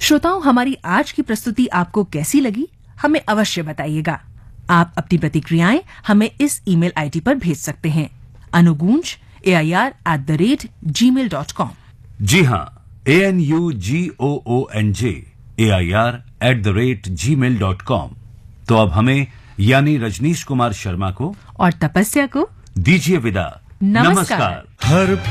श्रोताओं, हमारी आज की प्रस्तुति आपको कैसी लगी, हमें अवश्य बताइएगा। आप अपनी प्रतिक्रियाएं हमें इस ईमेल आईडी पर भेज सकते हैं, anugunj@gmail.com। जी हाँ, ANUGOONJ AIR@gmail.com। तो अब हमें यानी रजनीश कुमार शर्मा को और तपस्या को दीजिए विदा। नमस्कार। हर